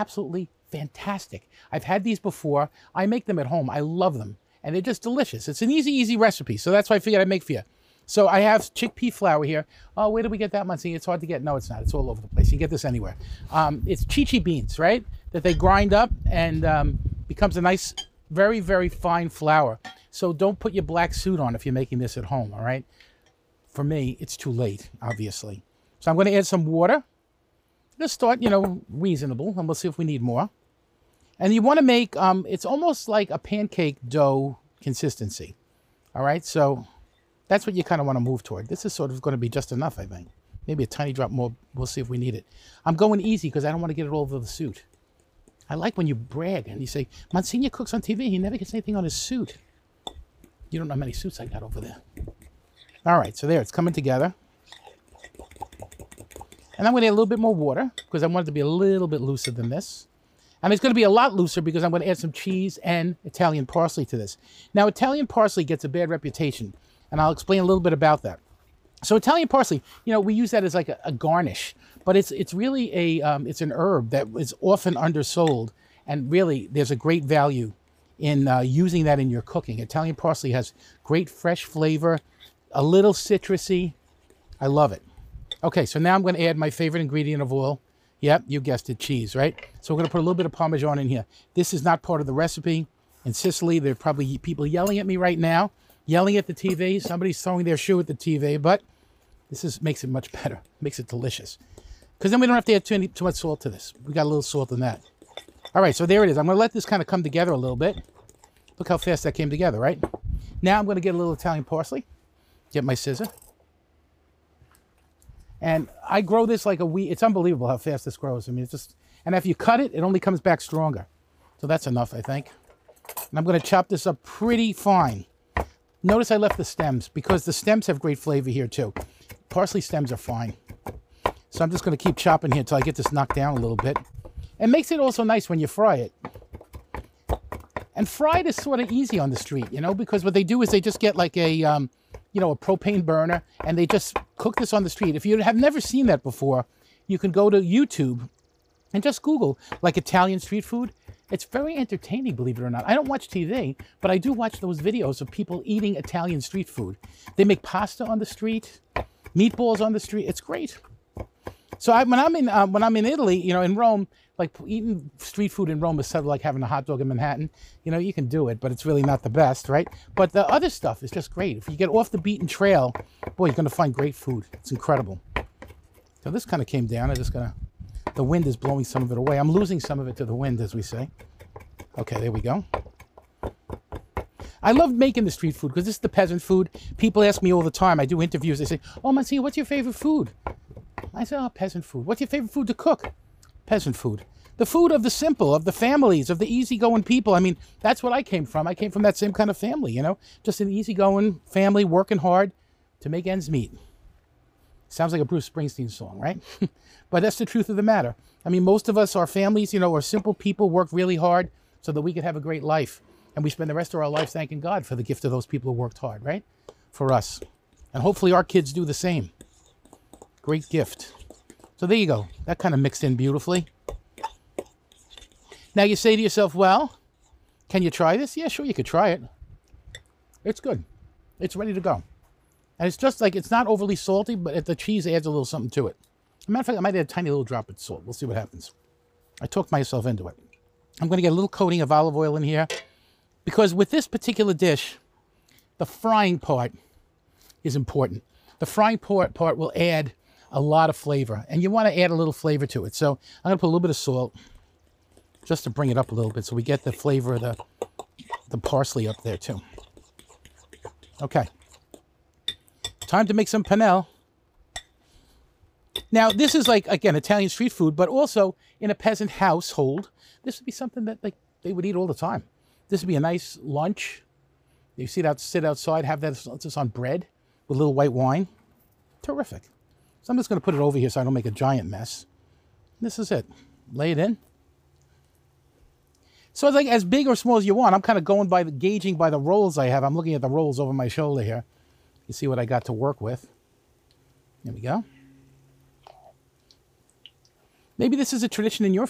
absolutely fantastic. I've had these before. I make them at home. I love them. And they're just delicious. It's an easy recipe. So that's why I figured I'd make for you. So I have chickpea flour here. Oh, where did we get that, Muncie? It's hard to get. No, it's not. It's all over the place. You can get this anywhere. It's chi-chi beans, right? That they grind up and becomes a nice, very fine flour. So don't put your black suit on if you're making this at home, all right? For me, it's too late, obviously. So I'm going to add some water. Just start, reasonable, and we'll see if we need more. And you want to make, it's almost like a pancake dough consistency, all right? So that's what you kind of want to move toward. This is sort of going to be just enough, I think. Maybe a tiny drop more. We'll see if we need it. I'm going easy because I don't want to get it all over the suit. I like when you brag and you say, Monsignor cooks on TV. He never gets anything on his suit. You don't know how many suits I got over there. All right, so there, it's coming together. And I'm going to add a little bit more water because I want it to be a little bit looser than this. And it's going to be a lot looser because I'm going to add some cheese and Italian parsley to this. Now, Italian parsley gets a bad reputation, and I'll explain a little bit about that. So Italian parsley, we use that as like a garnish, but it's really it's an herb that is often undersold, and really there's a great value in using that in your cooking. Italian parsley has great fresh flavor, a little citrusy. I love it. Okay, so now I'm going to add my favorite ingredient of all. Yep, you guessed it, cheese, right? So we're going to put a little bit of Parmesan in here. This is not part of the recipe. In Sicily, there are probably people yelling at me right now, yelling at the TV. Somebody's throwing their shoe at the TV, but makes it much better. Makes it delicious. Because then we don't have to add too much salt to this. We got a little salt in that. All right, so there it is. I'm going to let this kind of come together a little bit. Look how fast that came together, right? Now I'm going to get a little Italian parsley. Get my scissor. And I grow this like a weed. It's unbelievable how fast this grows. I mean, and if you cut it, it only comes back stronger. So that's enough, I think. And I'm going to chop this up pretty fine. Notice I left the stems because the stems have great flavor here too. Parsley stems are fine. So I'm just going to keep chopping here until I get this knocked down a little bit. It makes it also nice when you fry it. And fried is sort of easy on the street, because what they do is they just get like a propane burner, and they just cook this on the street. If you have never seen that before, you can go to YouTube and just Google like Italian street food. It's very entertaining, believe it or not. I don't watch TV, but I do watch those videos of people eating Italian street food. They make pasta on the street, meatballs on the street. It's great. So when I'm in Italy, in Rome, like eating street food in Rome is sort of like having a hot dog in Manhattan. You can do it, but it's really not the best, right? But the other stuff is just great. If you get off the beaten trail, boy, you're going to find great food. It's incredible. So this kind of came down. The wind is blowing some of it away. I'm losing some of it to the wind, as we say. Okay, there we go. I love making the street food because this is the peasant food. People ask me all the time. I do interviews. They say, "Oh, Monsieur, what's your favorite food?" I say, "Oh, peasant food." "What's your favorite food to cook?" Peasant food. The food of the simple, of the families, of the easygoing people. I mean, that's what I came from. I came from that same kind of family, just an easygoing family working hard to make ends meet. Sounds like a Bruce Springsteen song, right? But that's the truth of the matter. I mean, most of us, our families, are simple people, work really hard so that we could have a great life. And we spend the rest of our life thanking God for the gift of those people who worked hard, right? For us. And hopefully our kids do the same. Great gift. So there you go. That kind of mixed in beautifully. Now you say to yourself, well, can you try this? Yeah, sure, you could try it. It's good. It's ready to go. And it's just like, it's not overly salty, but the cheese adds a little something to it. As a matter of fact, I might add a tiny little drop of salt. We'll see what happens. I talked myself into it. I'm going to get a little coating of olive oil in here because with this particular dish, the frying part is important. The frying part will add a lot of flavor, and you want to add a little flavor to it. So I'm going to put a little bit of salt just to bring it up a little bit so we get the flavor of the parsley up there too. Okay. Time to make some penne. Now, this is like, again, Italian street food, but also in a peasant household, this would be something that they would eat all the time. This would be a nice lunch. You sit outside, have that just on bread with a little white wine. Terrific. So I'm just going to put it over here so I don't make a giant mess. This is it. Lay it in. So it's like as big or small as you want. I'm kind of going by gauging by the rolls I have. I'm looking at the rolls over my shoulder here. You see what I got to work with. There we go. Maybe this is a tradition in your